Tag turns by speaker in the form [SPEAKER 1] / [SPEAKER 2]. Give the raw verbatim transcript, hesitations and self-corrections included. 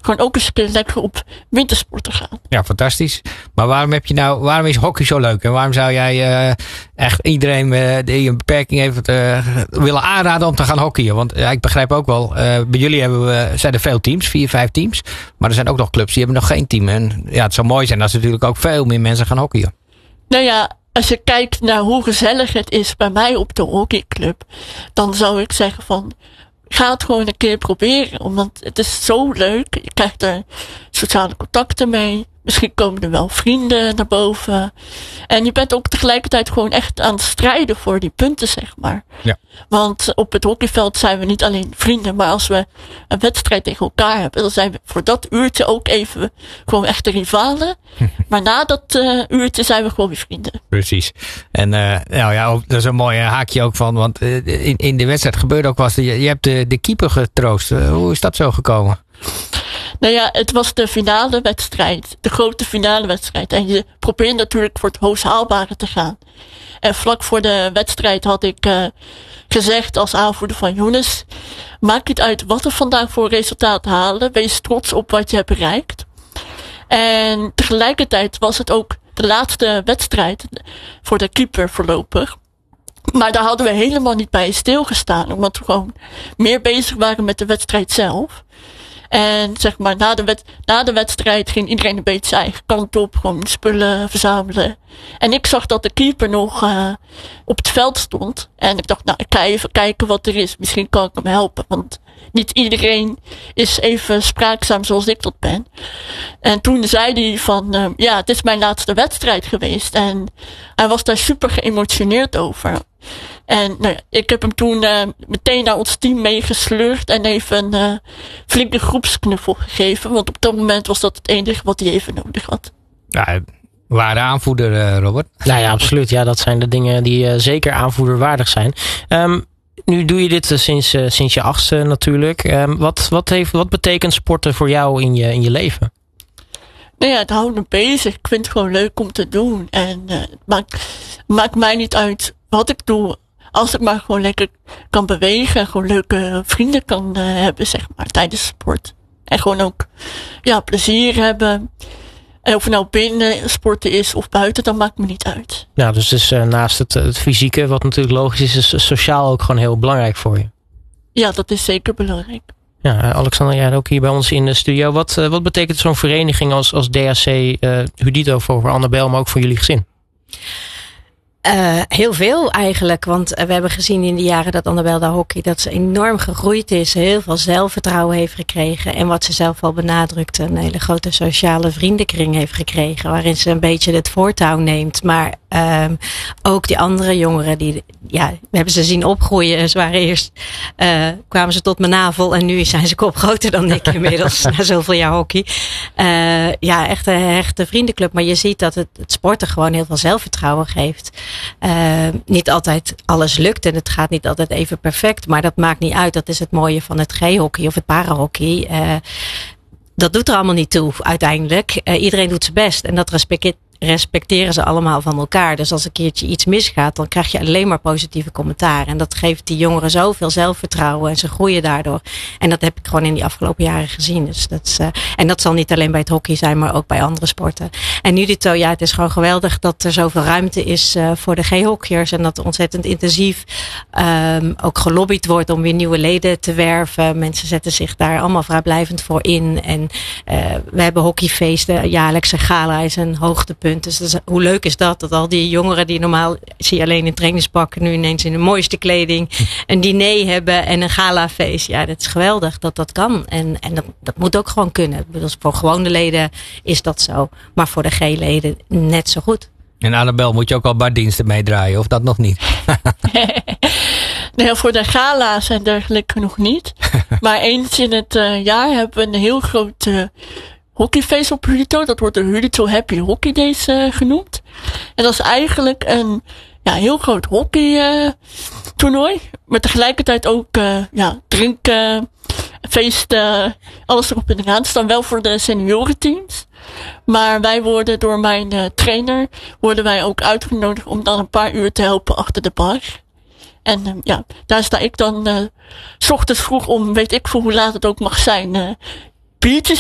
[SPEAKER 1] gewoon ook eens een keer lekker op wintersporten gaan.
[SPEAKER 2] Ja, fantastisch. Maar waarom heb je nou, waarom is hockey zo leuk? En waarom zou jij uh, echt iedereen uh, die een beperking heeft uh, willen aanraden om te gaan hockeyen? Want uh, ik begrijp ook wel, uh, bij jullie hebben we, zijn er veel teams, vier, vijf teams. Maar er zijn ook nog clubs die hebben nog geen team. En ja, het zou mooi zijn als er natuurlijk ook veel meer mensen gaan hockeyen.
[SPEAKER 1] Nou ja, als je kijkt naar hoe gezellig het is bij mij op de hockeyclub, dan zou ik zeggen van, ga het gewoon een keer proberen. Omdat het is zo leuk. Je krijgt er sociale contacten mee. Misschien komen er wel vrienden naar boven. En je bent ook tegelijkertijd gewoon echt aan het strijden voor die punten, zeg maar.
[SPEAKER 2] Ja.
[SPEAKER 1] Want op het hockeyveld zijn we niet alleen vrienden, maar als we een wedstrijd tegen elkaar hebben, dan zijn we voor dat uurtje ook even gewoon echte rivalen. Maar na dat uh, uurtje zijn we gewoon weer vrienden.
[SPEAKER 2] Precies. En uh, nou ja, dat is een mooi haakje ook van, want uh, in, in de wedstrijd gebeurde ook wat. Je, je hebt de, de keeper getroost. Uh, hoe is dat zo gekomen?
[SPEAKER 1] Nou ja, het was de finale wedstrijd. De grote finale wedstrijd. En je probeert natuurlijk voor het hoogst haalbare te gaan. En vlak voor de wedstrijd had ik uh, gezegd als aanvoerder van Younes, maakt niet uit wat er vandaag voor resultaat halen. Wees trots op wat je hebt bereikt. En tegelijkertijd was het ook de laatste wedstrijd voor de keeper voorlopig. Maar daar hadden we helemaal niet bij stilgestaan. Omdat we gewoon meer bezig waren met de wedstrijd zelf. En zeg maar, na de, wet, na de wedstrijd ging iedereen een beetje zijn eigen kant op. Gewoon spullen verzamelen. En ik zag dat de keeper nog uh, op het veld stond. En ik dacht, nou, ik ga even kijken wat er is. Misschien kan ik hem helpen. Want niet iedereen is even spraakzaam zoals ik dat ben. En toen zei hij van, uh, ja, het is mijn laatste wedstrijd geweest. En hij was daar super geëmotioneerd over. En nou ja, ik heb hem toen uh, meteen naar ons team meegesleurd en even een uh, flinke groepsknuffel gegeven. Want op dat moment was dat het enige wat hij even nodig had.
[SPEAKER 2] Ja, ware aanvoerder, uh, Robert.
[SPEAKER 3] Nou ja, absoluut. Ja, dat zijn de dingen die uh, zeker aanvoerderwaardig zijn. Um, nu doe je dit uh, sinds, uh, sinds je achtste natuurlijk. Um, wat, wat, heeft, wat betekent sporten voor jou in je, in je leven?
[SPEAKER 1] Nou ja, het houdt me bezig. Ik vind het gewoon leuk om te doen. En uh, het maakt, maakt mij niet uit wat ik doe. Als ik maar gewoon lekker kan bewegen en gewoon leuke vrienden kan uh, hebben, zeg maar, tijdens sport. En gewoon ook, ja, plezier hebben. En of het nou binnen sporten is of buiten, dat maakt me niet uit.
[SPEAKER 3] Nou, dus, dus uh, naast het, het fysieke, wat natuurlijk logisch is, is sociaal ook gewoon heel belangrijk voor je.
[SPEAKER 1] Ja, dat is zeker belangrijk.
[SPEAKER 3] Ja, Alexander, jij ook hier bij ons in de studio. Wat, uh, wat betekent zo'n vereniging als, als D H C uh, Hudito voor Annabel, maar ook voor jullie gezin?
[SPEAKER 4] Uh, heel veel eigenlijk, want uh, we hebben gezien in de jaren dat Annabel de hockey, dat ze enorm gegroeid is, heel veel zelfvertrouwen heeft gekregen en wat ze zelf al benadrukte, een hele grote sociale vriendenkring heeft gekregen, waarin ze een beetje het voortouw neemt, maar um, ook die andere jongeren, die, ja, we hebben ze zien opgroeien, ze waren eerst, uh, kwamen ze tot mijn navel en nu zijn ze kop groter dan ik inmiddels, na zoveel jaar hockey. Uh, ja, echt een hechte vriendenclub, maar je ziet dat het, het sporten gewoon heel veel zelfvertrouwen geeft. Uh, niet altijd alles lukt en het gaat niet altijd even perfect, maar dat maakt niet uit. Dat is het mooie van het G-hockey of het parahockey. Uh, dat doet er allemaal niet toe uiteindelijk. Uh, iedereen doet zijn best en dat respecteert respecteren ze allemaal van elkaar. Dus als een keertje iets misgaat, dan krijg je alleen maar positieve commentaar. En dat geeft die jongeren zoveel zelfvertrouwen en ze groeien daardoor. En dat heb ik gewoon in die afgelopen jaren gezien. Dus dat is, uh, en dat zal niet alleen bij het hockey zijn, maar ook bij andere sporten. En nu dit, ja, het is gewoon geweldig dat er zoveel ruimte is uh, voor de G-hockeyers en dat er ontzettend intensief um, ook gelobbyd wordt om weer nieuwe leden te werven. Mensen zetten zich daar allemaal vrijblijvend voor in. En uh, we hebben hockeyfeesten, jaarlijkse gala is een hoogtepunt. Dus dat is, hoe leuk is dat? Dat al die jongeren die normaal zie je alleen in trainingspakken nu ineens in de mooiste kleding een diner hebben en een galafeest. Ja, dat is geweldig dat dat kan. En, en dat, dat moet ook gewoon kunnen. Dus voor gewone leden is dat zo. Maar voor de G-leden net zo goed.
[SPEAKER 2] En Annabel, moet je ook al baddiensten meedraaien of dat nog niet?
[SPEAKER 1] Nee, voor de gala's en dergelijke nog niet. Maar eens in het uh, jaar hebben we een heel groot uh, hockeyfeest op Hudito. Dat wordt de Hudito Happy Hockey Days uh, genoemd. En dat is eigenlijk een ja, heel groot hockey uh, toernooi. Maar tegelijkertijd ook uh, ja, drinken, feesten, alles erop en eraan. Staan wel voor de seniorenteams. Maar wij worden door mijn uh, trainer, worden wij ook uitgenodigd om dan een paar uur te helpen achter de bar. En uh, ja, daar sta ik dan uh, 's ochtends vroeg om, weet ik voor hoe laat het ook mag zijn, uh, biertjes